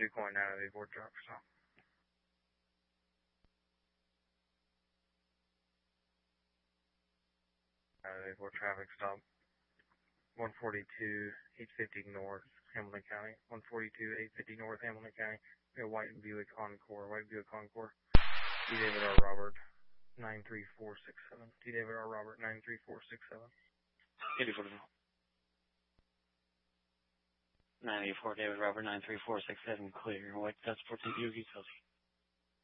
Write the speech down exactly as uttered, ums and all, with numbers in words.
Decoy nine eight four traffic stop. nine eight four traffic stop. one forty-two, eight fifty North, Hamilton County. one forty-two, eight fifty North, Hamilton County. We have White Buick Encore, White Buick Encore. D. David R. Robert, nine three four six seven. D. David R. Robert, nine three four six seven. eighty-four. nine eight four David Robert, nine three four six seven, clear. White Dust fourteen Buick Utility.